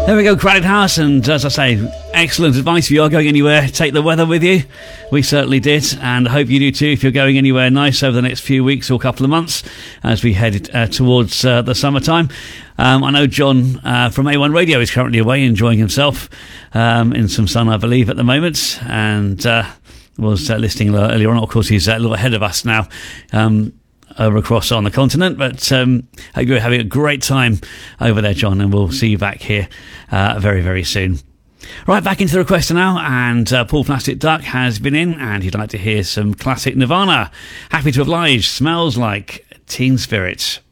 There we go, Crowded House, and as I say, excellent advice. If you are going anywhere, take the weather with you. We certainly did, and I hope you do too if you're going anywhere nice over the next few weeks or couple of months as we head towards the summertime. I know John from A1 Radio is currently away enjoying himself in some sun, I believe, at the moment, and was listening earlier on. Of course, he's a little ahead of us now. Over across on the continent, but hope you're having a great time over there, John, and we'll see you back here very, very soon. Right, back into the requester now, and Paul Plastic Duck has been in, and he'd like to hear some classic Nirvana. Happy to oblige. Smells Like Teen Spirit.